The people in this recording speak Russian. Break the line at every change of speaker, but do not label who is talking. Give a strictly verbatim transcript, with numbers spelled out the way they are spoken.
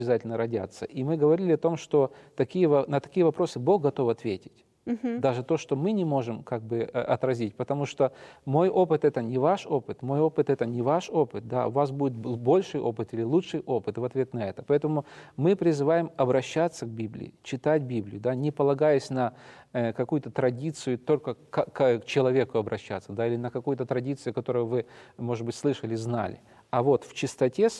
обязательно родятся. И мы говорили о том, что такие, на такие вопросы Бог готов ответить.
Мгм.
Даже то, что мы не можем как бы э, отразить, потому что мой опыт — это не ваш опыт, мой опыт — это не ваш опыт, да, у вас будет б- больший опыт или лучший опыт в ответ на это. Поэтому мы призываем обращаться к Библии, читать Библию, да, не полагаясь на э, какую-то традицию, только к, к человеку обращаться, да, или на какую-то традицию, которую вы, может быть, слышали, знали. А вот в чистоте